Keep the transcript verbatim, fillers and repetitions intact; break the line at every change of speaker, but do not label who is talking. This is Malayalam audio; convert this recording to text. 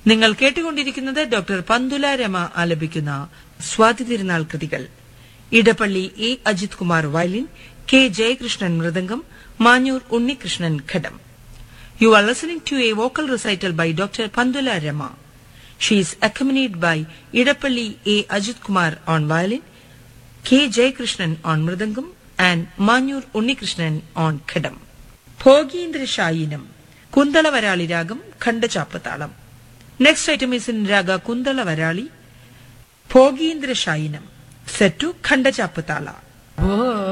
നിങ്ങൾ കേട്ടുകൊണ്ടിരിക്കുന്നത് ഡോക്ടർ പന്തുല രമ ആലപിക്കുന്ന സ്വാതി തിരുനാൾ കൃതികൾ. Edappally A Ajith Kumar violin, K Jayakrishnan mridangam, Manjoor Unnikrishnan ghatam. You are listening to a vocal recital by Doctor Pandula Rama. She is accompanied by Idappalli A. Ajit Kumar on violin, K. Jayakrishnan on mridangam, and Manyur Unnikrishnan on khadam. Bhogindra Shayinam, Kundala Varali Ragam, Khanda Chapatalam. Next item is in Raga Kundala Varali, Bhogindra Shayinam, set to Khanda Chapatala.